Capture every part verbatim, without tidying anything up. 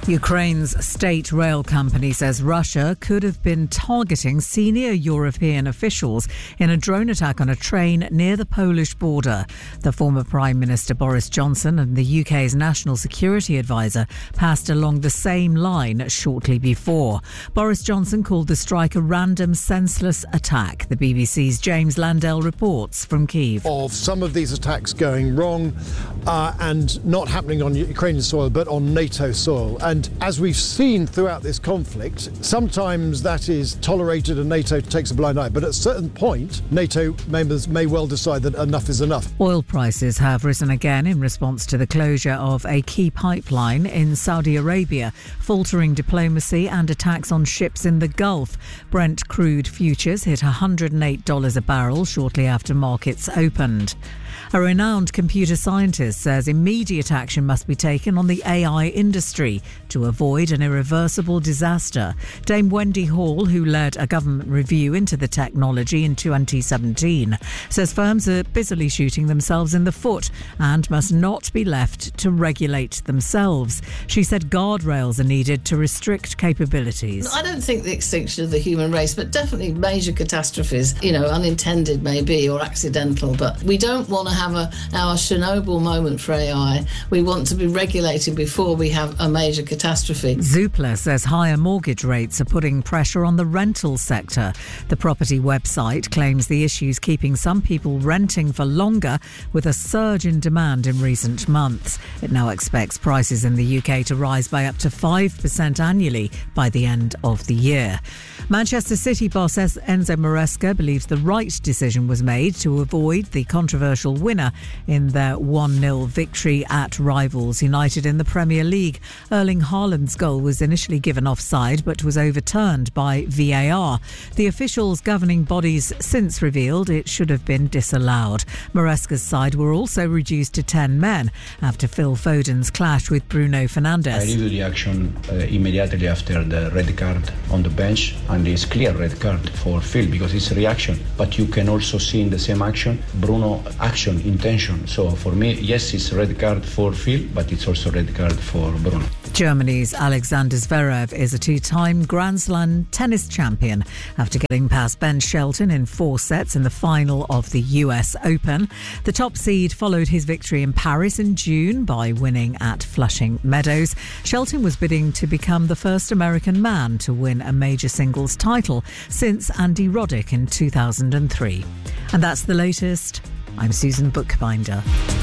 Ukraine's state rail company says Russia could have been targeting senior European officials in a drone attack on a train near the Polish border. The former Prime Minister Boris Johnson and the U K's National Security Advisor passed along the same line shortly before. Boris Johnson called the strike a random, senseless attack. The B B C's James Landell reports from Kyiv. Of some of these attacks going wrong uh, and not happening on Ukrainian soil but on NATO soil. And And as we've seen throughout this conflict, sometimes that is tolerated and NATO takes a blind eye. But at a certain point, NATO members may well decide that enough is enough. Oil prices have risen again in response to the closure of a key pipeline in Saudi Arabia, faltering diplomacy and attacks on ships in the Gulf. Brent crude futures hit one hundred eight dollars a barrel shortly after markets opened. A renowned computer scientist says immediate action must be taken on the A I industry to avoid an irreversible disaster. Dame Wendy Hall, who led a government review into the technology in twenty seventeen, says firms are busily shooting themselves in the foot and must not be left to regulate themselves. She said guardrails are needed to restrict capabilities. I don't think the extinction of the human race, but definitely major catastrophes, you know, unintended maybe or accidental, but we don't want to have a, our Chernobyl moment for A I. We want to be regulated before we have a major catastrophe. Zoopla says higher mortgage rates are putting pressure on the rental sector. The property website claims the issue's keeping some people renting for longer, with a surge in demand in recent months. It now expects prices in the U K to rise by up to five percent annually by the end of the year. Manchester City boss Enzo Maresca believes the right decision was made to avoid the controversial winner in their one nil victory at rivals United in the Premier League. Erling Haaland's goal was initially given offside but was overturned by V A R. The officials governing bodies since revealed it should have been disallowed. Maresca's side were also reduced to ten men after Phil Foden's clash with Bruno Fernandes. I reviewed the action uh, immediately after the red card on the bench, and it's clear red card for Phil because it's a reaction. But you can also see in the same action Bruno action, intention. So for me, yes, it's a red card for Phil, but it's also a red card for Bruno. Germany's Alexander Zverev is a two-time Grand Slam tennis champion after getting past Ben Shelton in four sets in the final of the U S Open. The top seed followed his victory in Paris in June by winning at Flushing Meadows. Shelton was bidding to become the first American man to win a major singles title since Andy Roddick in two thousand three. And that's the latest. I'm Susan Bookbinder.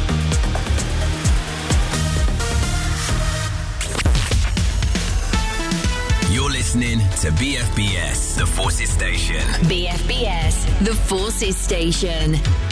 You're listening to B F B S, The Forces Station. B F B S, The Forces Station.